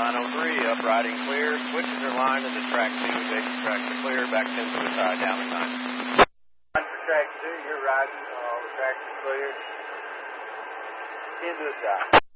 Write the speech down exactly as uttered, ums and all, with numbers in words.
nine oh three, up riding clear. Switches are lined into track two. Basic tracks are clear. Back ten to the side, down the time. For track two, you're riding. All the tracks are clear. ten to the side.